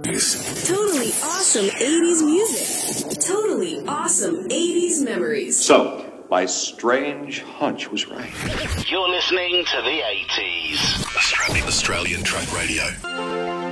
memories. Totally awesome 80s music. Totally awesome 80s memories. So, my strange hunch was right. You're listening to the 80s. Australian Track Radio.